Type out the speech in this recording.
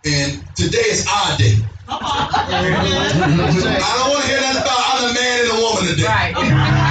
And today is our day. I don't want to hear nothing about I'm a man and a woman today. Right.